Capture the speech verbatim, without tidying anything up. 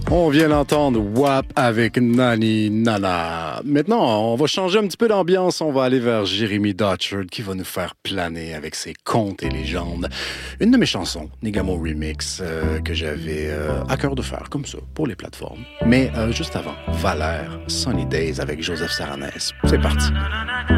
On vient d'entendre W A P avec Nani Nana. Maintenant, on va changer un petit peu d'ambiance. On va aller vers Jérémy Dotchard qui va nous faire planer avec ses contes et légendes. Une de mes chansons, Nigamo Remix, euh, que j'avais euh, à cœur de faire comme ça pour les plateformes. Mais euh, juste avant, Valère, Sunny Days avec Joseph Saranès. C'est parti.